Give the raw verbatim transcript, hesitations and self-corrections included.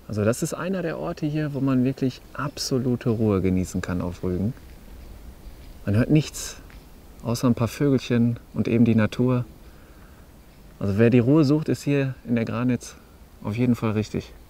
Also das ist einer der Orte hier, wo man wirklich absolute Ruhe genießen kann auf Rügen. Man hört nichts, außer ein paar Vögelchen und eben die Natur. Also wer die Ruhe sucht, ist hier in der Granitz auf jeden Fall richtig.